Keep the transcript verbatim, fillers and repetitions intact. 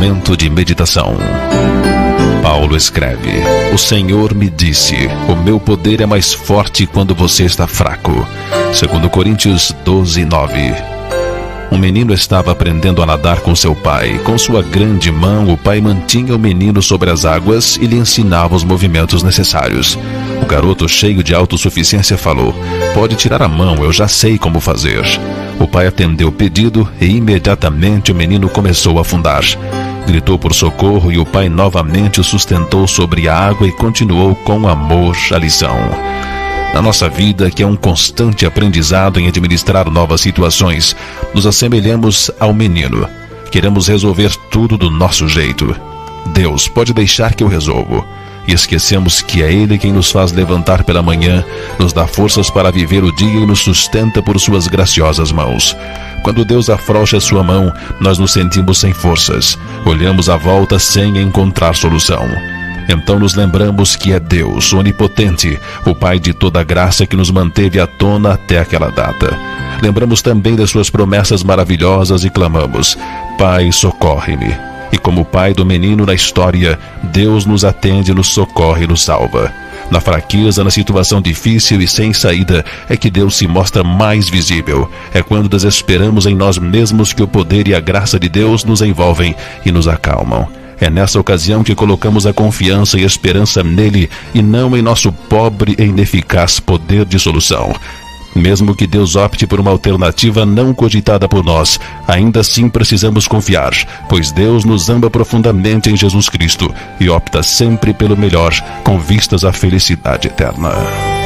Momento de meditação. Paulo escreve: O Senhor me disse, o meu poder é mais forte quando você está fraco. Segundo Coríntios doze, nove. Um menino estava aprendendo a nadar com seu pai. Com sua grande mão, o pai mantinha o menino sobre as águas e lhe ensinava os movimentos necessários. O garoto, cheio de autossuficiência, falou: Pode tirar a mão, eu já sei como fazer. O pai atendeu o pedido e imediatamente o menino começou a afundar. Gritou por socorro e o pai novamente o sustentou sobre a água e continuou com amor a lição. Na nossa vida, que é um constante aprendizado em administrar novas situações, nos assemelhamos ao menino. Queremos resolver tudo do nosso jeito. Deus, pode deixar que eu resolvo. E esquecemos que é Ele quem nos faz levantar pela manhã, nos dá forças para viver o dia e nos sustenta por suas graciosas mãos. Quando Deus afrouxa sua mão, nós nos sentimos sem forças. Olhamos à volta sem encontrar solução. Então nos lembramos que é Deus, onipotente, o Pai de toda a graça que nos manteve à tona até aquela data. Lembramos também das suas promessas maravilhosas e clamamos: Pai, socorre-me. E como o pai do menino na história, Deus nos atende, nos socorre e nos salva. Na fraqueza, na situação difícil e sem saída, é que Deus se mostra mais visível. É quando desesperamos em nós mesmos que o poder e a graça de Deus nos envolvem e nos acalmam. É nessa ocasião que colocamos a confiança e esperança nele e não em nosso pobre e ineficaz poder de solução. Mesmo que Deus opte por uma alternativa não cogitada por nós, ainda assim precisamos confiar, pois Deus nos ama profundamente em Jesus Cristo e opta sempre pelo melhor, com vistas à felicidade eterna.